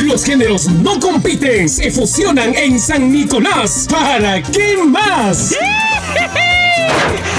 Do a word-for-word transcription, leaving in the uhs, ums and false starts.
Los géneros no compiten, se fusionan en San Nicolás. ¿Para qué más?